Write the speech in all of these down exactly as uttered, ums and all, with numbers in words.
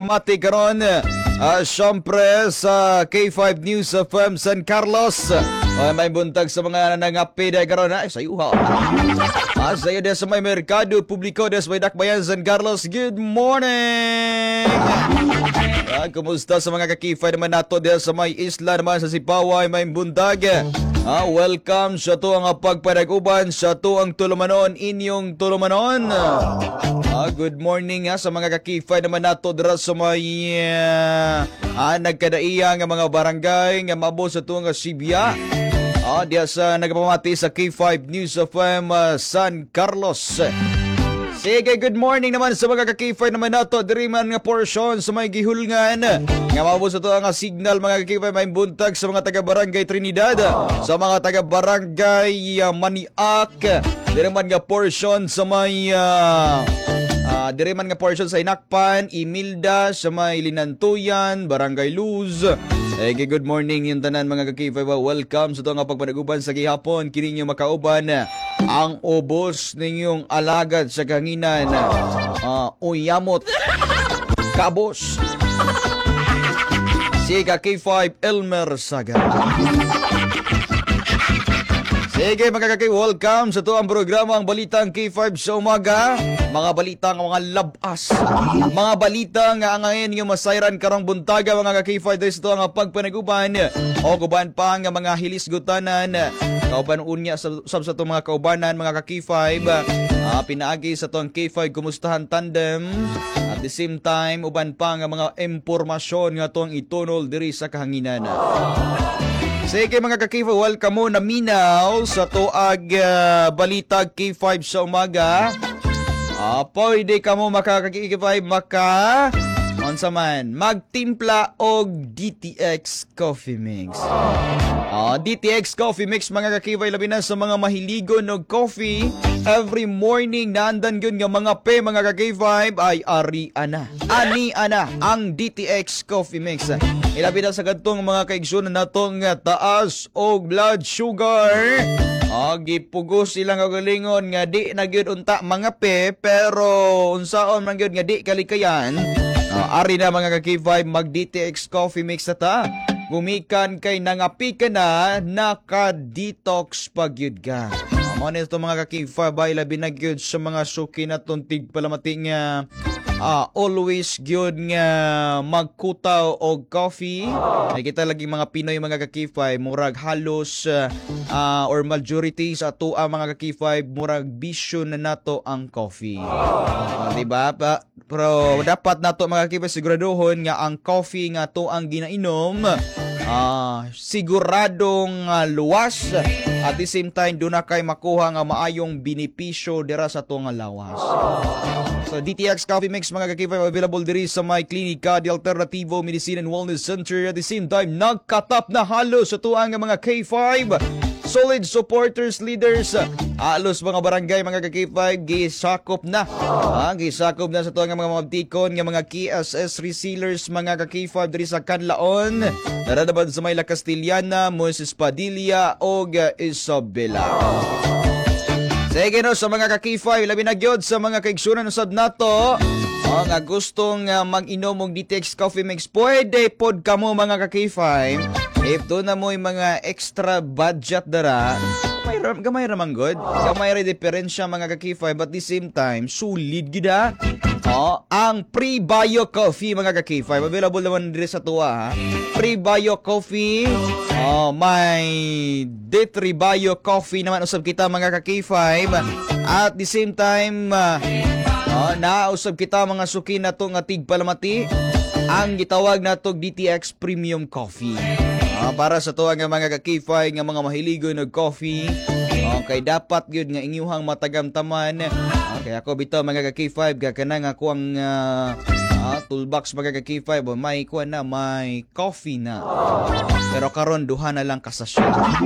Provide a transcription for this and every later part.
pagpalamati karon. Uh, Siyempre sa K five News of M San Carlos. Uh, may buntag sa mga nanangapi dahil karon. Ay, sayo ha. Ah, sayo dahil sa may merkado publiko dahil sa may dakbayan San Carlos. Good morning! Ah, kumusta sa mga kakifay naman nato dahil sa may isla naman sa Sipaway, may buntag. Ah, welcome sa to ang pagpanaguban sa to ang tulumanon, inyong tulumanon. Ah, good morning ha, sa mga kakifay naman nato dira sa may uh, ah, nagkadaiya nga mga barangay nga mabo sa to nga Sibya. Ah, diya sa nagpamati sa K five News of M uh, San Carlos. Sige, good morning naman sa mga kakifay naman nato. Diri man nga portion sa may gihulngan. Nga mabos ito ang signal mga kakifay may buntag sa mga taga-barangay Trinidad. Sa mga taga-barangay uh, Maniak. Diri man nga portion sa may... Uh, uh, diri man nga portion sa Inakpan, Imilda, sa may Linantuyan, Barangay Luz. Hey, good morning yung tanan mga kakifay. Welcome sa ito nga pagpanaguban sa gihapon. Kini nyo makauban ang ubos ninyong alagad sa kanginan. Uh, uyamot. Kabos. Si K five Elmer Saga. Sige mga kakay, welcome sa ito ang programa ang Balitang K five sa umaga. Mga balita ng mga labas. Mga balita nga ngayon yung masayran karong buntaga mga K five dahil ito ang pagpanaguban. O guban pa nga mga hilisgutanan. Kauban unya sa, sa, sa itong mga kaubanan mga K five. Uh, pinaagi sa itong K five kumustahan tandem. At the same time, uban pa nga mga impormasyon nga itong itunol diri sa kahanginan. Sige mga ka-K five, welcome mo na minaw sa tuag uh, balita K five sa umaga. Ah, pwede ka mo makaka-K five maka onsa man magtimpla og D T X Coffee Mix. Ah, D T X Coffee Mix mga ka-K five labi na sa mga mahiligon og coffee. Every morning naandan gyud nga mga pe mga ka-K five ay ari ana. Ani ana ang D T X Coffee Mix. Ilabi na sa kadtong mga kaigsunan natong taas og blood sugar. Agi pugos ilang kagalingon nga di na gyud unta mga pe pero unsaon man gyud nga di kalikayan. Uh, ari na mga ka-K five mag D T X Coffee Mix na ta. Gumikan kay nangapi ka na naka-detox pag yun ka. Ano uh, ito mga ka-K five ay labi na gyud sa mga suki na tuntig palamati nga Uh, always gyud nga magkutaw og coffee. Nakita lagi mga Pinoy mga ka-K five murag halos uh, uh, or majority sa ato ang mga ka-K five murag bisyo na nato ang coffee. Uh, diba? Pa, pero dapat nato mga ka-K five siguraduhon nga ang coffee nga to ang ginainom uh, siguradong uh, luwas at the same time do na kay makuha nga maayong benepisyo dira sa to nga lawas. So D T X Coffee Mix mga ka-K five available diri sa my klinika di Alternativo Medicine and Wellness Center. At the same time nagkatap na halos sa tuang mga K five solid supporters, leaders, halos mga barangay mga ka-K five gisakop na. Ah, gisakop na sa tuang mga mabtikon nga mga K S S resellers mga ka-K five diri sa Canlaon. Naradaban sa Mayla Castillana, Moses Padilla og Isabela. Sige no, sa mga ka-K five, labi na gyud sa mga kaigsunan usab nato. Mga gustong uh, mag-inom og D T X Coffee Mix, pwede pod kamo mga ka-K five. If do na mo yung mga extra budget dara, gamay, gamay ramang good. Gamay ra diferensya mga ka-K five, but at the same time, solid gida. Oh, ang Pre-Bio Coffee mga ka-K five, available naman diri sa tuwa ha. Pre-Bio Coffee. Oh, may D three Bio Coffee naman usab kita mga ka-K five. At the same time, uh, oh, nausab kita mga suki na to nga tigpalamati. Ang gitawag na to D T X Premium Coffee. Uh, para sa tuwa nga mga ka-K five nga mga mahiligon og coffee. Okay, dapat yun nga inyuhang matagamtaman. Okay, ako bitaw mga ka-K five gakana nga ako ang uh, uh, toolbox mga ka-K five may kuha na, may coffee na. Pero karon duha na lang kasasya.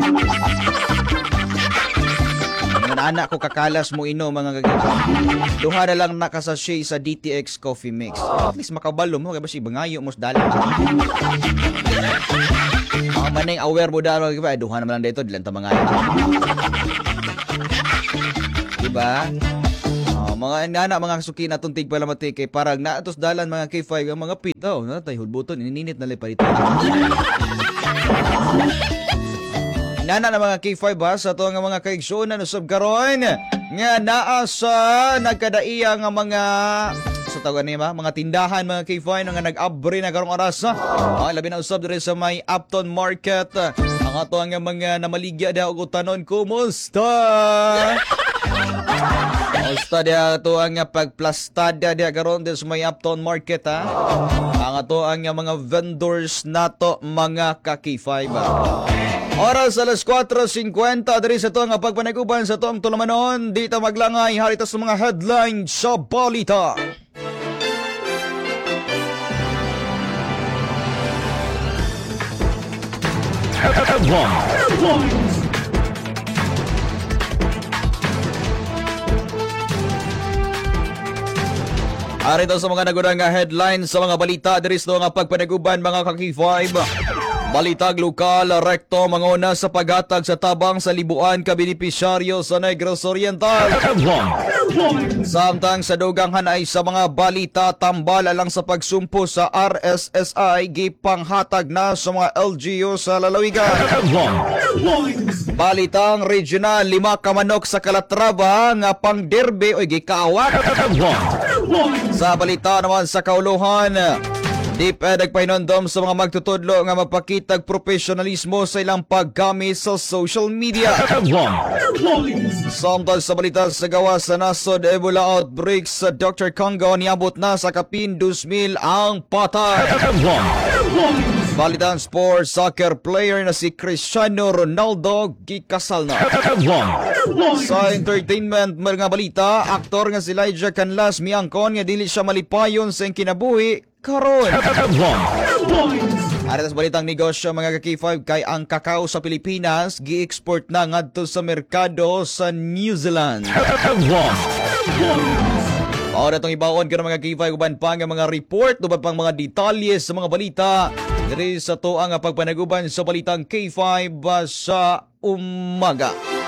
Ang anak ko kakalas mo ino mga ka-K five. Duha na lang nakasasya sa D T X Coffee Mix. At least makabalo mo kay basi bangayo mo sa dalan. Ang manay aware mo dalo mga ka-K five, duha na lang dito dilan ta mga. Diba? mga nana mga suki na tuntig pala mati kay parang naatos dalan mga K five ang mga pitaw na tay hudbuton ininit na lipalit. Nana na mga K five ha sa to nga mga kaigsunan usab karon nga naa sa nagkadaiya nga mga sa tawag ni ba mga tindahan mga K five nga nag-abre na karong oras. Ay labi na usab diri sa may Upton Market. Ang ato nga mga namaligya daw og tanon kumusta? Kumusta dia ato ang pagplastada dia karon sa may Upton Market ha. Ang ato ang mga vendors nato mga ka K five. Oras alas kwatro singkwenta diri sa to nga pagpaniguban sa toong tulumanon dito maglangay harita sa mga headlines sa balita. Headlines. Arito sa mga nagurang nga headlines sa mga balita diri sa nga pagpaniguban mga ka K five. Balitag lokal, rekto manguna sa paghatag sa tabang sa libuan ka benepisyaryo sa Negros Oriental. Samtang sa dugang hanay sa mga balita tambal alang sa pagsumpo sa R S S I gipanghatag na sa mga L G U sa lalawigan. Balitang regional lima ka manok sa Calatrava nga pang derby o gikawat. Sa balita naman sa kauluhan, D E P E D nagpahinondom sa mga magtutudlo nga magpakitag profesionalismo sa ilang paggamit sa social media. Samtang sa balita sa gawas sa nasod Ebola outbreak sa Doctor Congo niabot na sa kapin two mil ang patay. Balitang sports, soccer player na si Cristiano Ronaldo gikasal na. Sa entertainment mga balita, aktor nga si Elijah Canlas miangkon nga dili siya malipayon sa kinabuhi karon. Ari sa balitang negosyo mga ka K five kay ang kakao sa Pilipinas gi-export na ngadto sa merkado sa New Zealand. Para itong ibawon ka ng mga K five uban pa nga mga report uban pang mga detalye sa mga balita diri sa tuang pagpanaguban sa balitang K five sa umaga.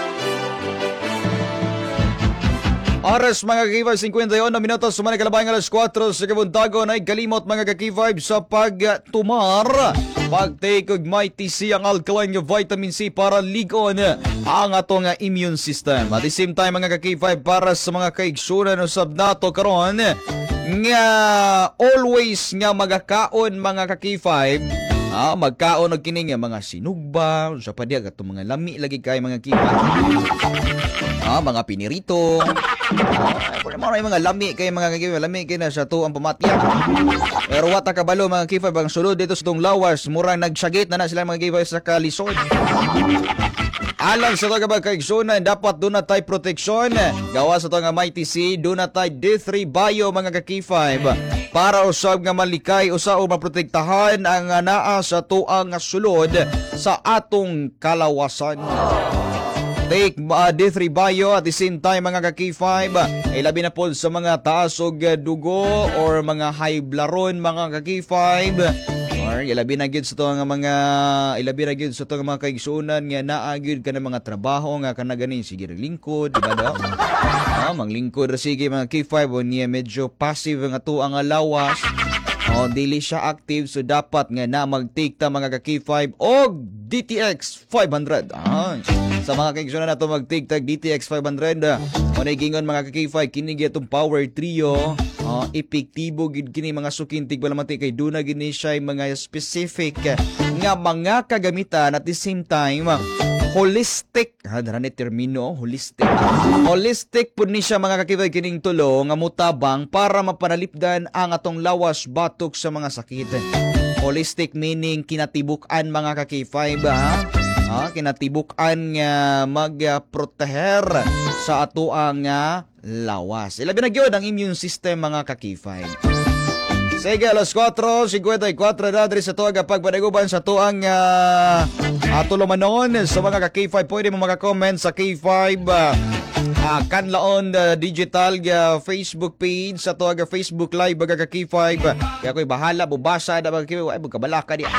Oras mga ka K five, fifty-one na minutos sumana kalabay ng alas kwatro sa kabuntagon ay kalimot mga ka K five sa pagtumar. Pag-take og Mighty C ang alkaline nga vitamin C para ligon ang atong immune system. At the same time mga ka K five para sa mga kaigsunan usab nato karon nga always nga magakaon mga ka K five. Ah, magkaon og kini nga mga sinugba, sa padya atong mga lami lagi kay mga K five. Ah, mga pinirito. Ah, maray mga lami kay mga kay lami kay na sa tuang pamatya. Pero wata kabalo mga K five ang sulod dito sa tong lawas, murang nagsagit na na sila mga K five sa kalisod. Alang sa ito kapag kaigsunan, dapat doon na tayo proteksyon. Gawa sa ito nga Mighty C, doon na tayo D three Bio mga ka K five. Para usab nga malikay, usa o maprotektahan ang naa sa tuang sulod sa atong kalawasan. Take uh, D three Bio at the same time mga ka K five ay labi na po sa mga taas og dugo or mga high blaron mga ka K five. Or ilabi na gyud sa to nga mga ilabi na gyud sa to nga mga kaigsunan nga naa gyud ka ng mga trabaho nga kana ganin sige lingkod di ba daw? Ah, manglingkod ra sige mga K five o niya medyo passive nga to ang lawas. O dili siya active so dapat nga na mag-take ta mga ka K five og D T X five hundred. Ah, sa mga kaigsunan nato mag-take tag D T X five hundred. O gingon mga ka K five kini gyud power trio. Uh, epektibo gid kini mga sukintig balamati kay duna gini siya mga specific nga mga kagamitan at the same time holistic ha dara ni termino holistic holistic pud ni siya mga kakibay kining tulo nga mutabang para mapanalipdan ang atong lawas batok sa mga sakit. Holistic meaning kinatibuk-an mga ka K five ha. Ah, kinatibuk-an nga magproteher sa ato ang uh, lawas. Ilabi na gyud ang immune system mga ka K five. Sige, alas kwatro fifty-four na diri sa tuwag pagpanaguban sa tuang uh, ato lumanon sa mga ka K five. Pwede mo maka-comment sa K five uh, uh, kanlaon uh, digital uh, Facebook page sa to aga Facebook Live baga ka K five. Kaya ko'y bahala bubasa na baga K five ay magkabalaka di.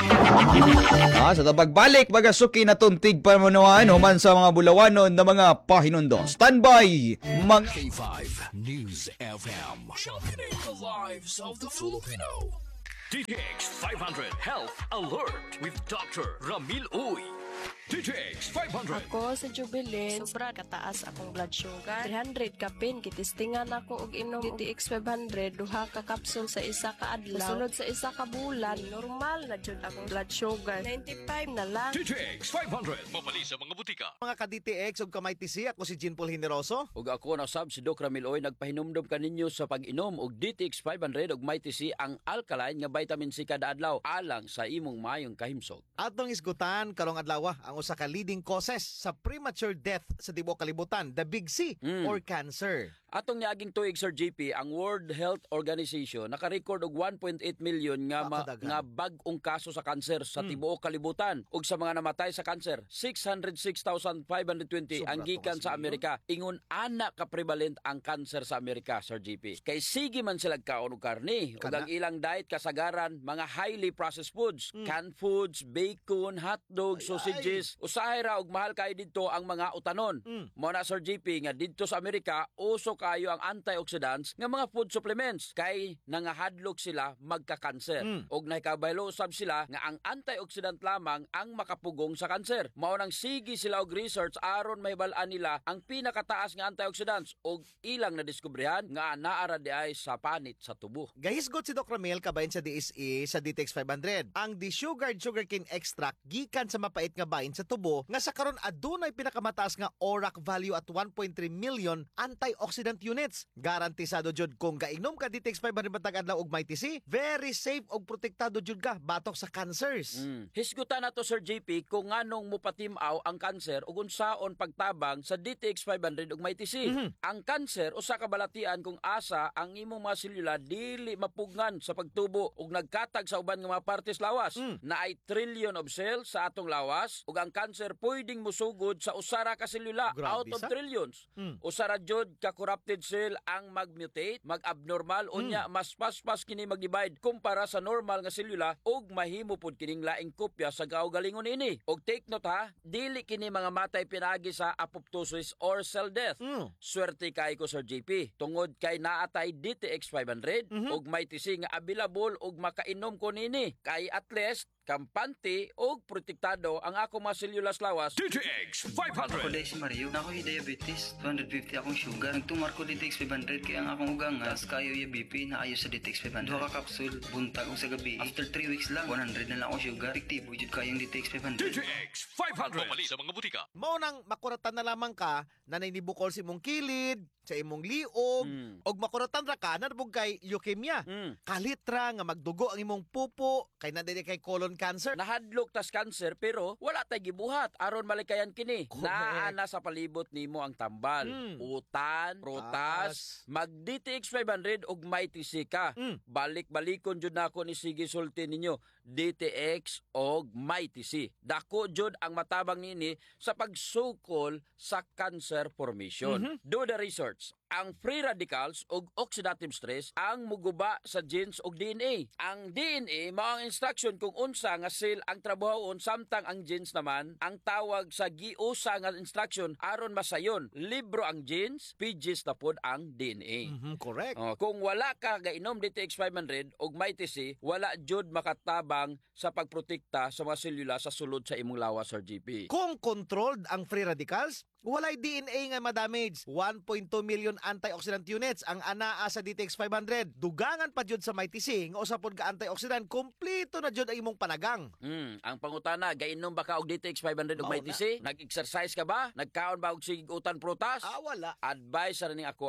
Ah, sa tabagbalik baga suki na tuntig pamunuan human sa mga bulawanon na mga pahinundo. Standby mag K five News F M. Championing the lives of the Filipino. D T X five hundred Health Alert with Doctor Ramil Uy. D T X five hundred. Ako sa Jubilee, sobra kataas akong blood sugar. three hundred kapin, kitistingan ako og inom D T X five hundred, duha ka kapsul sa isa ka adlaw. Sunod sa isa ka bulan, normal na jud akong blood sugar. ninety-five na lang. D T X five hundred. Mabali sa mga butika. Mga ka-D T X ug kamay T C, ako si Jean Paul Hineroso. Ug ako na sab si Doc Ramil Oy nagpahinumdom kaninyo sa pag-inom og D T X five hundred ug may T C ang alkaline nga vitamin C kada adlaw alang sa imong mayong kahimsog. Atong isgutan karong adlaw ang usa ka leading causes sa premature death sa tibuok kalibutan, the big C Mm. or cancer. Atong niaging tuig Sir G P, ang World Health Organization naka-record og one point eight million nga ma- Kakadagan. nga bag-ong kaso sa kanser sa Mm. tibuok kalibutan ug sa mga namatay sa kanser six hundred six thousand five hundred twenty Sobra ang to gikan kasi sa yun. Amerika. Ingon ana ka prevalent ang kanser sa Amerika Sir G P. Kay sige man sila kaon og karne ug Kana. ang ilang diet kasagaran mga highly processed foods, Mm. canned foods, bacon, hotdog, Ay, sausages. Usahay ra og mahal kay didto ang mga utanon. Mm. Mo na Sir G P nga didto sa Amerika uso kayo ang antioxidants nga mga food supplements kay nangahadlok sila magka-kanser. Mm. Og nahikabaylo usab sila nga ang antioxidant lamang ang makapugong sa kanser. Mao nang sige sila og research aron mahibal-an nila ang pinakataas nga antioxidants og ilang nadiskubrihan nga naara di ay sa panit sa tubo. Gahisgot si Doc Ramil kabahin sa D S E sa D T X five hundred. Ang desugared sugarcane extract gikan sa mapait nga bahin sa tubo nga sa karon adunay pinakamataas nga O R A C value at one point three million antioxidant units. Garantisado jud kung gainom ka D T X five hundred matag adlaw og may T C, very safe og protektado jud ka batok sa cancers. Mm. Hisgutan nato Sir J P kung nganong mupatimaw ang kanser ug unsaon pagtabang sa D T X five hundred ug may T C. Mhm. Ang kanser usa ka balatian kung asa ang imong mga selula dili mapugnan sa pagtubo ug nagkatag sa uban nga mga partes lawas. Mm. Naay trillion of cells sa atong lawas ug ang kanser pwedeng musugod sa usara ka selula Grabe out of sa? trillions. Mm. Usara jud ka corrupted cell ang mag-mutate, mag-abnormal unya mas paspas kini mag-divide kumpara sa normal nga selula ug mahimo pud kining laing kopya sa kaugalingon ini. Og take note ha, dili kini mga matay pinagi sa apoptosis or cell death. Mm. Swerte kay ko Sir J P. Tungod kay naatay D T X five hundred Mhm. ug may T C nga available ug makainom ko nini. Kay at least kampante ug protektado ang ako mga sellulas lawas. D T X five Ako hundred. dahil si Mario, na ako'y diabetes, two fifty akong sugar. Nagtumar ko D T X five hundred kaya ang akong ugang nga, tas kayo yung B P na ayo sa D T X five hundred. Duha ka kapsul, buntag og sa gabi. After three weeks lang, one hundred na lang akong sugar. Epektibo jud kayong D T X five D hundred. T X five hundred. Mabali sa mga butika. Mao nang makuratan na lamang ka na nainibukol sa imong kilid, sa imong liog, Mm. og makuratan ra ka na nabog kay leukemia. Mm. Kalitra nga magdugo ang imong pupo kay nadili kay colon cancer. Nahadlok tas cancer pero wala tay gibuhat aron malikayan kini. Correct. Naa na sa palibot nimo ang tambal, Mm. utan, prutas, Tas. mag D T X five hundred ug may T C ka. Mm. Balik-balikon jud nako ni sige sulti ninyo D T X og may T C. Dako jud ang matabang nini sa pagsukol sa cancer formation. Mhm. Do the research. Ang free radicals ug oxidative stress ang muguba sa genes ug D N A. Ang D N A mao ang instruction kung unsa nga cell ang trabahon samtang ang genes naman ang tawag sa giusa nga instruction aron masayon. Libro ang genes, pages na pod ang D N A. Mhm, correct. Oh, kung wala ka gainom D T X five hundred ug may T C, wala jud makatabang sa pagprotekta sa mga selula sa sulod sa imong lawas Sir G P. Kung controlled ang free radicals, walay D N A nga ma-damage. one point two million antioxidant units ang anaa sa D T X five hundred. Dugangan pa jud sa may T C nga usa pod ka antioxidant, kompleto na jud ang imong panagang. Mm, ang pangutana, gainom ba ka og D T X five hundred ug Mao may na. T C? Nag-exercise ka ba? Nagkaon ba og sigutan prutas? Ah, wala. Advice ra ni ako ah,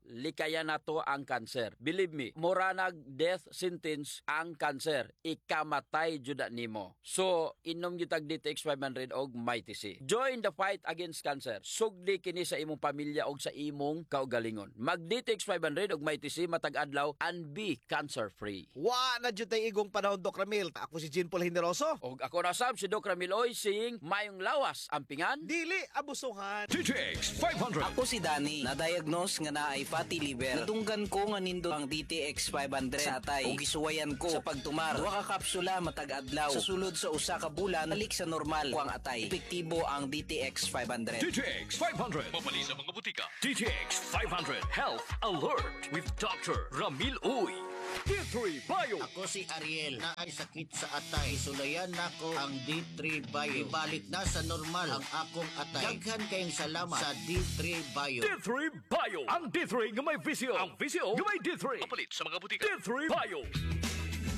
likayan nato ang cancer. Believe me, mura nag death sentence ang cancer. Ikamatay juda nimo. So, inom gyud tag D T X five hundred og Mighty C. Join the fight against cancer. Sugdi kini sa imong pamilya og sa imong kaugalingon. Mag D T X five hundred og Mighty C matag adlaw and be cancer free. Wa na jud tay igong panahon, Doc Ramil. Ako si Jean Paul Generoso. Og ako na sab si Doc Ramil Oy sing mayong lawas ang pingan. Dili abusuhan. D T X five hundred. Ako si Danny, na-diagnose nga naay fatty liver. Nadunggan ko nga nindo ang D T X five hundred sa atay ug gisuwayan ko sa pagtumar. Duha ka kapsula matag adlaw. Sa sulod sa usa ka bulan, balik sa normal ko ang atay. Epektibo ang D T X five hundred. D T X five hundred. Mabali sa mga butika. D T X five hundred Health Alert with Doctor Ramil Uy. D three Bio. Ako si Ariel na ay sakit sa atay. Isulayan nako ang D three Bio. Ibalik na sa normal ang akong atay. Daghan kayong salamat sa D three Bio. D three Bio. Ang D three nga may visio. Ang visio nga may D three. Mapalit sa mga butika. D three Bio.